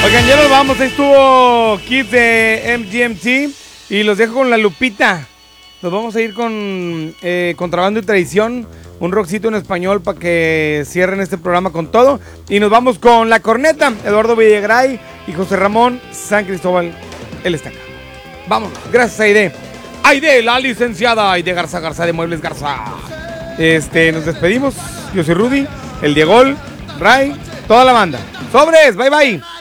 Oigan, ya nos vamos. Ahí estuvo Kids de MGMT y los dejo con la Lupita. Nos vamos a ir con Contrabando y Tradición, un rockcito en español para que cierren este programa con todo. Y nos vamos con La Corneta, Eduardo Villegray y José Ramón San Cristóbal, el Estaca. Vamos, gracias Aide. Aide, la licenciada Aide Garza, Garza de Muebles Garza. Nos despedimos. Yo soy Rudy, el Diegol, Ray, toda la banda. ¡Sobres! ¡Bye, bye!